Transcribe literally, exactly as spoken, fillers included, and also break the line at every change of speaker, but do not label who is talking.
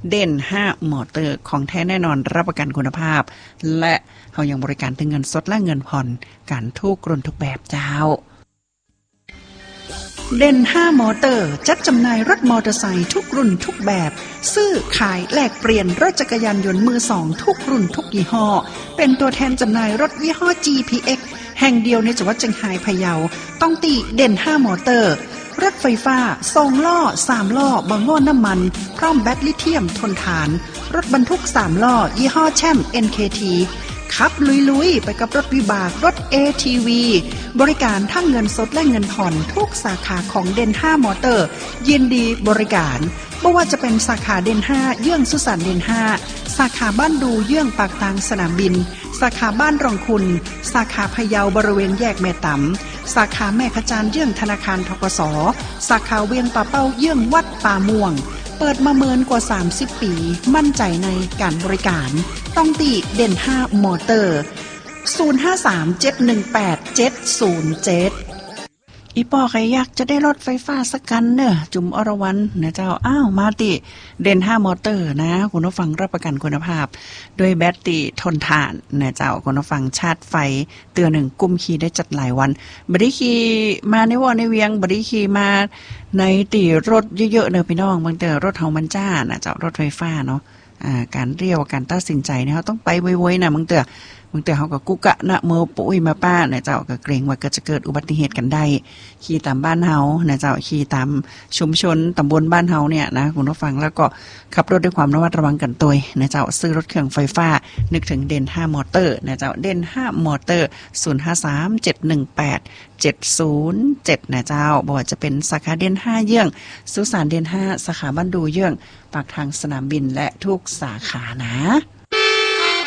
เด่นห้ามอเตอร์ของแท้แน่นอนรับประกันคุณภาพและเฮายังบริการทั้งเงินสดและเงินผ่อนการทุกรุ่นทุกแบบเจ้าเด่นห้ามอเตอร์จัดจำหน่ายรถมอเตอร์ไซค์ทุกรุ่นทุกแบบซื้อขายแลกเปลี่ยนรถจักรยานยนต์มือสองทุกรุ่นทุกยี่ห้อเป็นตัวแทนจำหน่ายรถยี่ห้อ จี พี เอ็กซ์ แห่งเดียวในจังหวัดเชียงรายพะเยาต้องติเด่นห้ามอเตอร์รถไฟฟ้าสองล้อสามล้อบางล้อน้ำมันพร้อมแบตลิเธียมทนทานรถบรรทุกสามล้อยี่ห้อแชมป์ เอ็น เค ที ขับลุยๆไปกับรถวิบากรถ เอ ที วี บริการทั้งเงินสดและเงินผ่อนทุกสาขาของเด่นห้ามอเตอร์ยินดีบริการไม่ว่าจะเป็นสาขาเด่นห้าเยื่องสุสานเด่นห้าสาขาบ้านดูเยื่องปากทางสนามบินสาขาบ้านรองคุณสาขาพะเยาบริเวณแยกแม่ตำสาขาแม่ขจานเยื่องธนาคารธกสสาขาเวียงป่าเป้าเยื่องวัดป่าม่วงเปิดมาเมินกว่าสามสิบปีมั่นใจในการบริการต้องติเด่นห้ามอเตอร์ศูนย์ ห้า สาม เจ็ด หนึ่ง แปด เจ็ด ศูนย์ เจ็ดอีปอใครอยากจะได้รถไฟฟ้าสักคันเด้อจุ๋มอรวรรณนะเจ้าอ้าวมาติเด่นห้ามอเตอร์นะคุณผู้ฟังรับประกันคุณภาพด้วยแบตเตอรี่ทนทานนะเจ้าคุณผู้ฟังชาร์จไฟเตือนหนึ่งกุมขี่ได้จัดหลายวันบ่ได้ขี่มาในวอในเวียงบ่ได้ขี่มาในตีรถเยอะๆเด้อพี่น้องบางแต่รถเฮามันจ้านะเจ้ารถไฟฟ้าเนาะอ่าการเรียวการตัดสินใจเนี่ยเฮาต้องไปไวๆนะบางแต่บางแต่เฮาก็กุกะนะเมอปุ้ยมาป้านะเจ้าก็เกรงว่าก็จะเกิดอุบัติเหตุกันได้ขี่ตามบ้านเฮานะเจ้าขี่ตามชุมชนตำบลบ้านเฮาเนี่ยนะคุณผู้ฟังแล้วก็ขับรถด้วยความระมัดระวังกันตัวนะเจ้าซื้อรถเครื่องไฟฟ้านึกถึงเด่นห้ามอเตอร์นะเจ้าเด่นห้ามอเตอร์ศูนย์ ห้า สาม เจ็ด หนึ่ง แปด เจ็ด ศูนย์ เจ็ดนะเจ้าบ่ว่าจะเป็นสาขาเด่นห้าเยื่องสุสานเด่นห้าสาขาบ้านดูเยื่องปากทางสนามบินและทุกสาขานะ